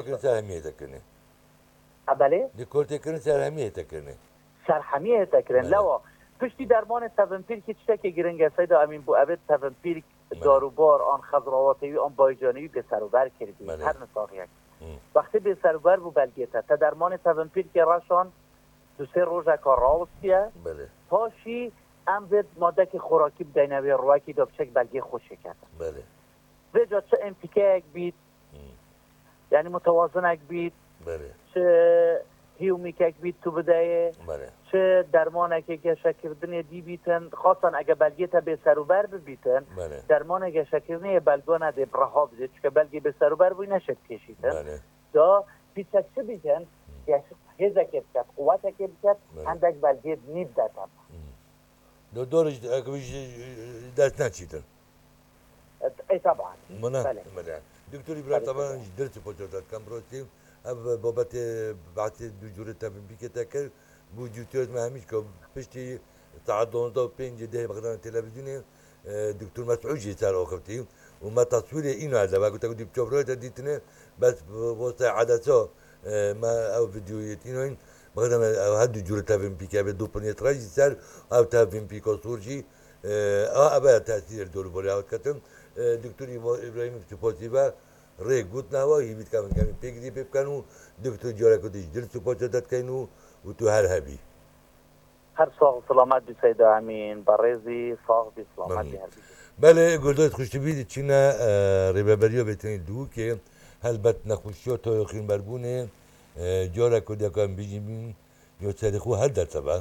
کردن سر همیته کنه بله دیکورتی کردن سر همیته کنه سرحمیه تکرن لوا پشتی درمان تفنپیر که چه که گرنگ سید امین بو ابد تفنپیر داروبار آن خضرواتیوی آن بایجانیوی به سر و بر کردی هر نساق یک وقتی به سر و بر بو بلگیتا تا درمان تفنپیر که راشان دو سه روزه کار راوستیه بله پاشی ام بد ماده که خوراکی بدینوی رواکی دابچک بلگی خوشه کرد بله به جا چه امپیکه یک بید یعنی متوازن یک بید بله چه هیومیک یک بید تو بدایه بله چه درمان که گشکردن دی بیتن خاصا اگه بلگی تا به سر و بر ببیتن بله درمان گشکردن بلگانه ده برها بده چون بلگی به سر و بر بوی نشد کشیدن بله دا پیچک چه بیتن هزه که بکت قوته که بکت اندک بلگی نیب داتن دورش اگویش دست نچیدن ای طبعا منه بله منه دکتر ابراهیم طبعا درس پوچات کم روزی اب بابت بعد دو جوره تبین بیکه تکر بوجوتیوز مهمیش که پشتی ساعت 12 و 5 ده بقدر تلویزیونی دکتر مسعود جیسار آخرتی و ما تصویر اینو از اول گفتم دیپ چوبرای دیتنه بس واسه عدسا ما او فيديوهات اینو این بقدر هدو جوره تبین بیکه به دو پنیت راجی سر او تبین بیکا سورجی ابا تاثیر دور بولی اوت کتن دکتر ابراهیم سپاسی و ری گوت نوا هی بیت کامن کمی پیگری پیپ کنو دکتر جارا کدیش دل سپاسی داد کنو و تو هر هبی هر ساق سلامت بی سید امین برزی ساق بی سلامت بی هر بی بله گلدویت خوشتی بید چینا ریبابریو بتنی دو که هل بات نخوشیو تو یخین بربونه جارا کدیا کام بیجیمین یو تاریخو هل داد سبا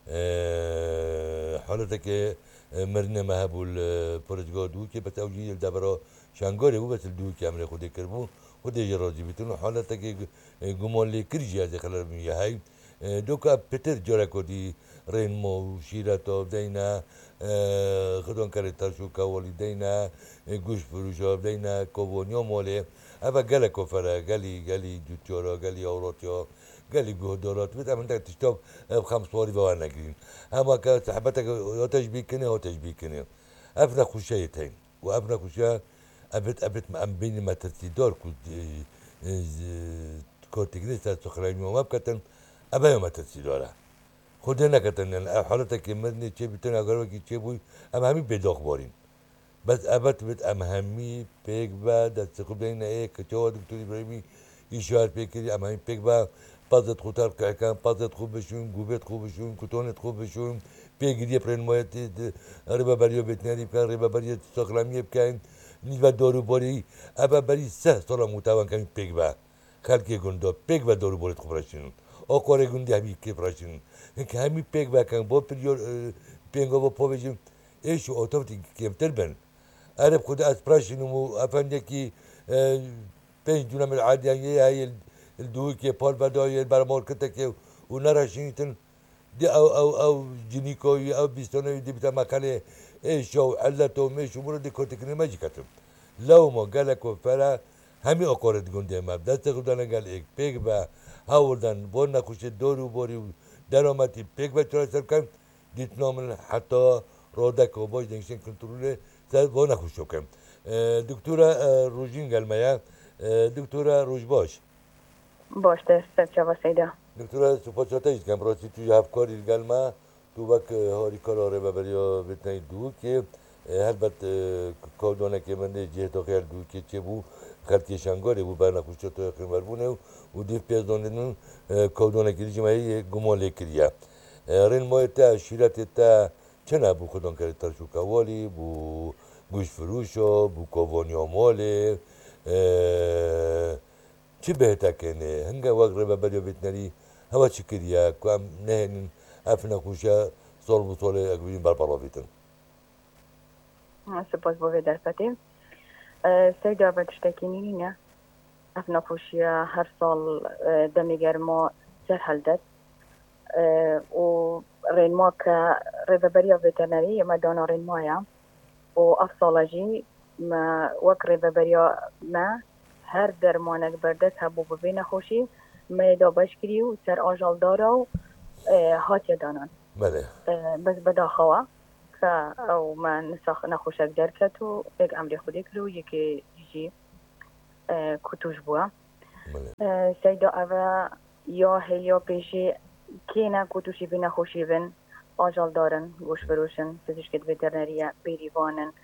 حالتك مرنا ما هبو البرتغال دوكي بس اوجي الدبرة شانغوري هو بس الدوكي عمل خدي كربو خدي جراجي بتنو حالتك جمال لي كرجي هذه خلال من هاي دوكا بيتر جورا كودي رينمو شيراتو بدينا خدون كاريتا شوكا والدينا جوش فروشا بدينا كوبونيو مولي ابا قال كفرة قالي جوتشورا قالي اوروتيو قال لي جهدورات بس انت تشتغل بخمس صوري وانا قرين اما كصاحبتك هو تشبيكني هو تشبيكني ابنا خشيتين وابنا خشيا ابت ام بين ما تسيدور كنت كورتيجنيستا سخراني وما بكتن ابا ما تسيدورا خودنا كتن حالتك مدني تشي بتنا غيرك تشي بوي ام همي بدوخ بورين بس ابت بت ام همي بيك با دستخو بين ايه كتو دكتور ابراهيمي اشاره بكري ام همي بيك با پازت خوتر که کن پازت خوب بشون گوبت خوب بشون کتونت خوب بشون پیگیری پرن مایت ریبا بریو بتنری کن ریبا بریو ساقلامی بکن نیز و دارو باری ابا بری 3 سال متوان کمی پیگ با خلقی گنده پیگ و دارو بارت خوب راشین آکاره گندی همی کیف راشین اینکه همی پیگ با کن با پریور پیگا با پا بشیم ایشو آتافتی کمتر بن عرب خود از پراشینم و افنده کی 5 دونم العادیه هی الدوي كي بول بداية برمار كتك ونرشينتن دي او جينيكوي او بيستوني دي بتا مكالي ايش او علته مش امور دي كوتكني ماجي كتم لو ما قالك فلا همي اقارد گنده ما دست خودن قال ايك بيك با هاوردن بورنا خوش دورو بوري درامتي بيك با ترى سر كان ديت نامن حتى رودك وباش دنشن كنترول سر بورنا خوشو كم دكتورة روجين قال مايا دكتورة روجباش باشه سرچه سیدا دکتر سپاساتش کم راستی توی هفکاری الگلمه تو بک هاری کاراره و بریا بتنی دو که البته کودانه که من جه تا خیال دو که چه بو خلقی شنگاری بو برنا خوشتا تا یقین بربونه و دیف پیازدانه کودانه که دیجمه گمان لیکریه رین ماه تا شیرت تا چه نبو خودان کرد ترشو کوالی بو گوش فروشا بو کوانی آماله چی بهتر کنه هنگا وقت ربا بدیو بتنری هوا چی کریه که هم نه افنا خوشه سال بو سال اگوین بر پراویتن سپاس بوی در فتیم سیدا بتشتکینی نه افنا خوشی هر سال دمیگر ما سر هلدت و رینما که ریبریا ویترنری ما دانا رینمایا و افصالجی ما وقت ریبریا ما هر درمانک بردست هبو ببین خوشی میدا باش کری و سر آجال دارا و هاتیا دانان بله بس بدا خوا که او ما نساخ نخوشک درکت و یک عمری خودی کرو یکی جی کتوش بوا سیدا اوه یا هلیا پیشی که نه کتوشی بی نخوشی بین آجال دارن گوش فروشن پزشکت وترنریا بیریوانن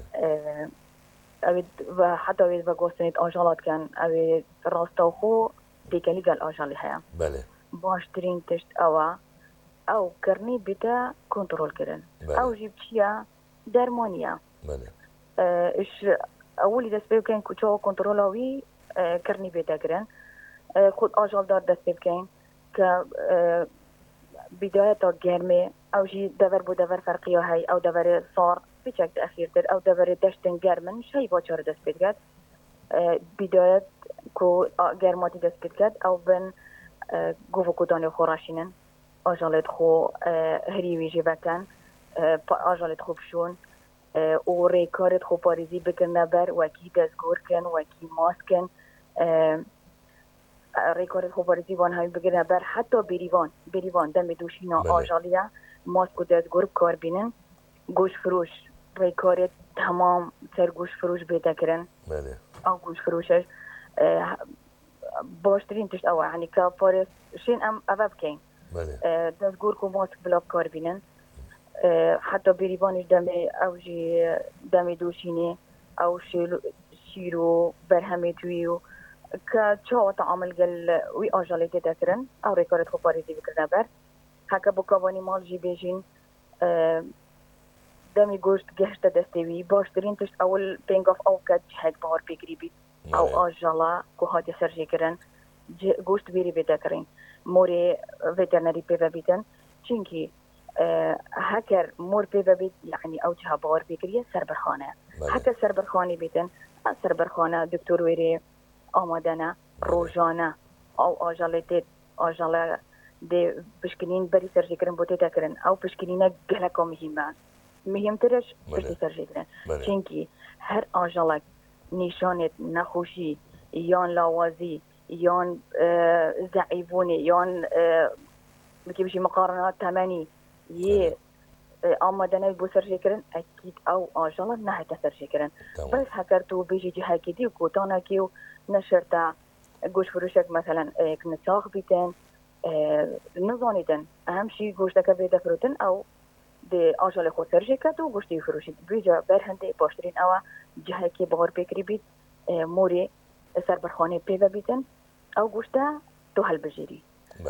اوید و حتی اوید و گوستنید آجالات کن اوید راستا خو دیگلی گل آجالی هیا بله باشترین تشت اوه او کرنی بیتا کنترل کرن او جیب چیا درمانیا بله اش اولی دست بکن کچو کنترل اوی کرنی بیتا کرن خود آجال دار دست بکن که بداية گرمه او جي دور بو دور فرقيه هاي او دور صار بيشك اخير در او دور دشتن گرمن شي باچار دست بيدگد بداية كو گرماتي دست بيدگد او بن گوفو كوداني خوراشينن اجالت خو هريوي جيبكن اجالت خو بشون او ريكارت خو پاريزي بكن نبر وكي دزگور كن وكي ماسكن ریکارد خوبارزی وان های بگیرن بر حتی بریوان دم دوشینا آجالیا ماسک و دستگور کار بینن گوش فروش ریکارد تمام سر گوش فروش بیده کرن او گوش فروشش باشترین تشت او یعنی که پارس شین ام اوه بکن دستگور کو ماسک بلاب کار بینن حتی بریوانش دم دوشینه او شیرو برهمه تویو که چه تعامل گل وی آجالیت دکرن او ریکارد خوب پاریزی بکرن بر هکا بکوانی مال جی بیجین دمی گوشت گشت دستوی باشترین تشت اول پینگاف او کد جهک بار بگری بید او آجالا که هاتی سرجی کرن گوشت بیری بیدکرین موری ویترنری پیوه بیدن چونکی هکر مور پیوه بید یعنی او جه بار بگریه سربرخانه هکر سربرخانی بیدن سربرخانه دکتر ویری آمادنه روزانه او آجاله ده پشکنین بری سرجی کرن بوده دکرن او پشکنینه گلکا مهمترش پشتی سرجی کرن چونکی هر آجاله نشانت نخوشی یان لاوازی یان ضعیفونی یان بکی مقارنات تمنی یه آمادنه بو سرجی کرن اکید او آجاله نه سرجی کرن بس هکر تو بیجی جه کدی و کوتانا کیو نشرتا گوش فروشک مثلا یک نساخ بیتن نزانیدن اهم شی گوشتک بیده فروتن او ده آجال خود سرجی کد و گوشتی فروشید بیجا برهنده باشترین او جهه که بغار بکری بید موری سربرخانه پیوه بیتن او گوشتا تو حل بجیری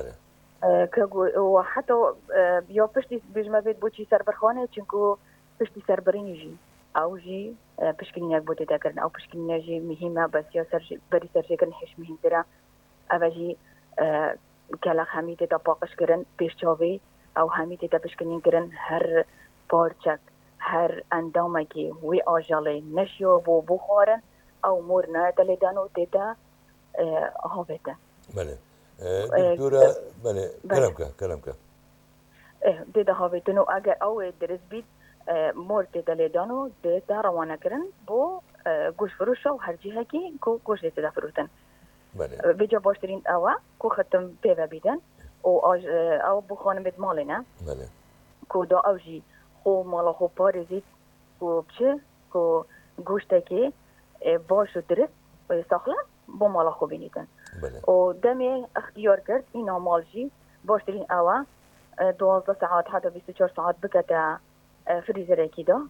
و حتی یا پشتی بیجمه بید بوچی سربرخانه چونکو پشتی سربرینی جی او جی پشکنینک بوده دکرن او پشکنینک جی مهمه بس یا بری سرجی کرن هش مهم تره او جی کلاق همیده دا پاقش کرن پیشچاوی او همیده دا پشکنین کرن هر پارچک هر اندامکی وی آجاله نشیو بو بخورن او مور نایدلی دانو دیده هاویده بله دکتوره بله کلم که دیده هاویده نو اگر او درس بید مور دیده دانو دیده روانه کرن بو گوش فروش و هر جیه کی کو گوش دیده فروتن بله بیجا باشترین اوه کو ختم پیوه بیدن او بو خانم بید مالینه بله کو دا او جی خو مالا خو پارزید کو بچه کو گوشته که باش و درست و ساخله بو مالا خو بینیدن و دمی اختیار کرد اینا مال جی باشترین اوه 12 ساعت حتی 24 ساعت بکتا فریزر اکی دا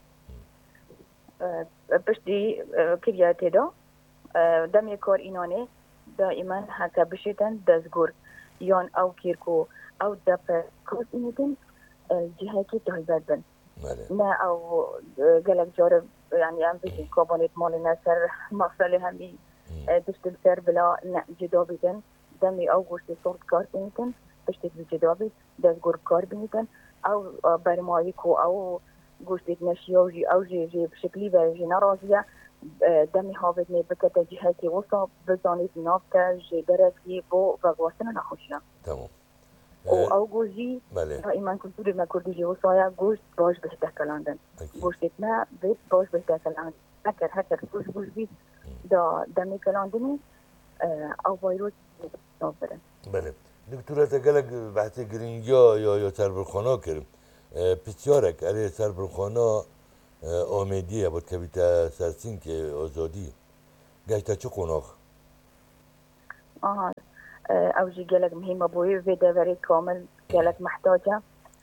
پشتی کریاتی دا دمی کار اینانه دائما حکا بشیدن دزگور یان او کیرکو او دپ کاس اینیدن جهه که تایبت بن نه او گلک جارب يعني ام بيجي كوبونيت مال نسر مفصل همي دشت سر بلا جدا بيتن دمي او گوشت صورت کار بيتن بشت جدا بيت دز گور کار بيتن او برمایکو او گوشت نشیوجی او جی بشکلی و جی ناراضیه دمی هاوید می بکت جهه که وصا بزانید نافته جی درکی بو و گوستن نخوشیه تمام او گوشی ایمان کلتوری ما کردی جی وصایا گوشت باش بهتر کلاندن گوشت نه بیت باش بهتر کلاندن هکر گوش بیت دا دمی کلاندنی او ویروس نابرن بله دکتوره تگلک بحث گرینگیا یا سربرخانه کرم پسیارک علی سربرخانه آمدیه بود که بیت سرسین که آزادی گشته چه قناخ؟ او جي قالك مهمة بوي في دوري كامل قالك محتاجة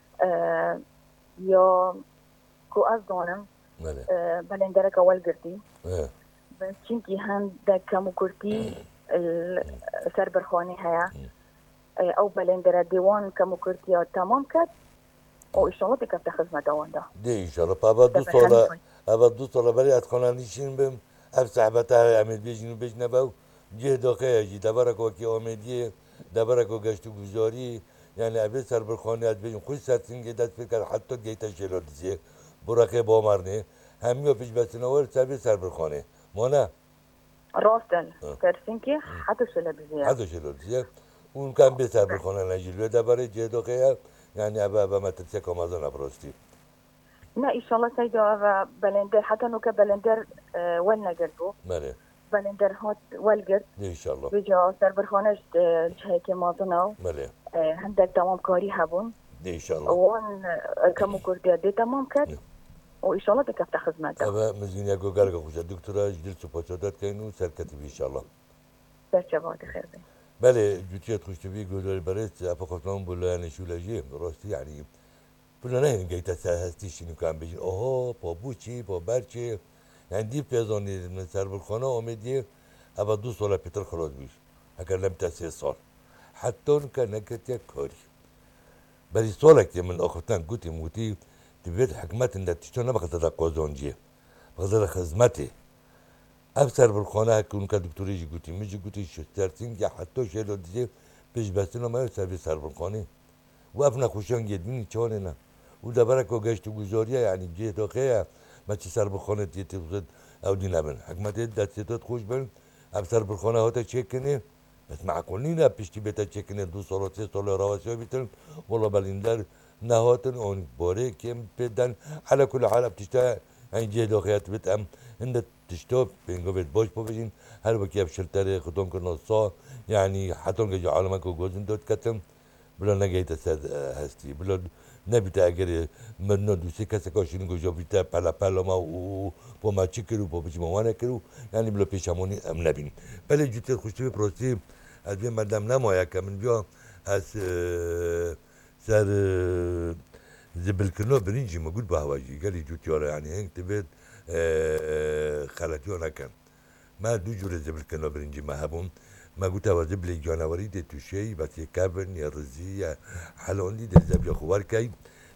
يا كو أزدانم بلندرك أول قرتي بس چونكي هم دا كمو قرتي السربرخاني هيا او بلندر ديوان كمو قرتي تمام كد او إن شاء الله تكفت خدمة دوان دا دي إن شاء الله بابا دو سالا بري اتخانا نيشين بم اف صحبتها عمد بيجنو بيجنه باو جه داخل جي دبرك وكي آمدیه دبرك وگشت و گذاری يعني أبي سربرخاني أتبين خوش سرسنجي دست فكر حتى جيتا شلودزيه براكه بامرنه هميو پیش بسنه ور سبي سربرخاني مانا راستن سرسنجي حتى شلودزيه اون كان به سربرخانه نجيل دبره جه داخل يعني أبا ما تنسى كمازن أبرستي نه إن شاء الله سيدا بلندر حتى نو كبلندر ولنا قربو ماله بلندر هات والقرد إن شاء الله بيجا سربرخانه هيك مازنو ماله هندك تمام كاري هبون إن شاء الله وان كمو كردي دي تمام كد وإن شاء الله تكفت خدمته أبا مزينيا قوقارك خوش دكتورة جديد سوباسودات كينو سركتي إن شاء الله برشبات خير بي بله جوتيات خوش تبي قولوا البريت أفقطناهم بولا يعني شو لاجيه راستي يعني بولا نه جيتا سهستيش إنه كان بيجين أوه بابوچي بابرچي يعني دي بيزاني من سربرخانه آمدیه أبا 2 سال پیتر خلاص بیش اگر لم 3 سال حتى كان نكتيا كاري بل سالك من أخوتان قوتي موتي تبيت حكمت إن تشتون بقدر قازانجيه بقدر خدمته أفسر بالخانة هكون كدكتوري جي قوتي مش قوتي شسترتين يا حتى شيلو دي بيش بسنا ما يسوي سر بالخانة وأفنا خوشان جديني چاننا وده برك وجشت وجزارية يعني جه داخل ما تشي سر بالخانة تيتوزد أو دي نبن حكمت دستات خوش بن أفسر بالخانة هاتا تشكنه بس معقولين بيشتي بيتا تشكنه 2 سال 3 سال رواسي بيتن والله بلندر نهاتن اون باره كم بدن على كل حال بتشتا يعني جه داخلات بتأم إن تشتوب بينجو بيت باش ببجين هر وقت بشلتر خدام كنا صا يعني حتى نجى عالمك وجوزن دوت كتم بلا نجيت سد هستي بلا نبي تأجر من دوسي كسكاشين جو بيتا بلا ما وما تشكروا ببجي ما وانا كرو يعني بلا بيشاموني أم نبين بله جوتر خوشتي بروسي أدي مدام نمايا كمن بيا از سر زبلكنو برنجي موجود بهواجي قال لي جوتيارا يعني هنك تبيت خلاتيو نكن ما دو جور زبلكنو برنجي ما هبون ما قلت هوا زبلي جانوري دي توشي بس يكابن يا رزي يا حلون دي زبلي خوار كاي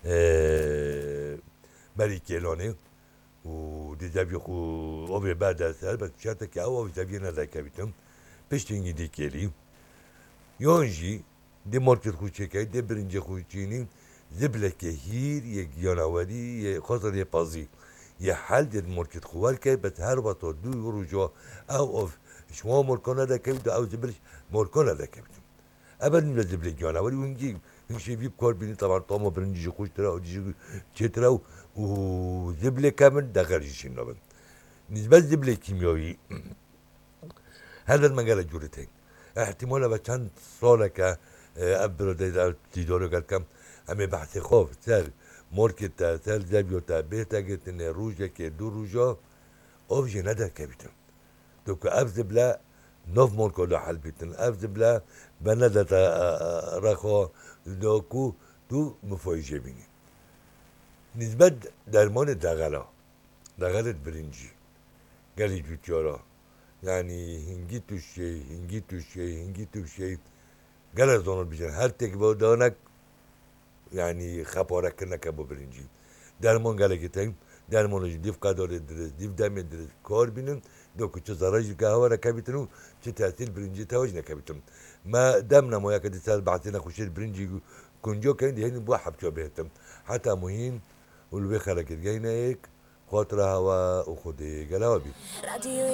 بري كيلوني ودي زبلي خو اوبي بعد اسال بس شاتك او زبلي نذا كابتم بشتينجي دي كيلي يونجي دي ماركت خوشكاي دي برنجي خوشيني زبلك هير يا جانوري يا خاطر يا بازي يا حل دي ماركت خوار كاي بس هر وقت دو يورو جو او اوف شما ماركانا دا كبد او زبلش ماركانا دا كبد ابدا من زبل جانوري ونجي نمشي في كار بيني طبعا طعمه برنجي خوش ترى او دي ترى وزبل كامل دا غيرشين لبن نسبة زبل كيميائي هذا المجال جورتين احتمال بچند ساله که ابرده دیدارو کردم همه بحث خوف سر مارکت سر زبیوتا بهتا گتن روزه که 2 روزا اوجه نده کبیتن تو که افز بلا نوف مارکالا حل بیتن افز بلا بنده تا رخوا داکو تو مفایجه بینی نسبت درمان دغلت برنجی گلی جوتیارا يعني هنجي توشي قال زون بيجن هر تك بودانك يعني خبرك انك ابو برنجي درمان قال كتين درمان ديف قدر درس ديف دم درس كار بينن دو كچ زراج قهوه ركبتنو چه تاثير برنجي توجنا كبتم ما دمنا ما يكد سال بعثنا خوش برنجي كنجو كان دي هن بو حبچو بهتم حتى مهين والبي خركت جاينا هيك خاطر هوا وخدي قلاوي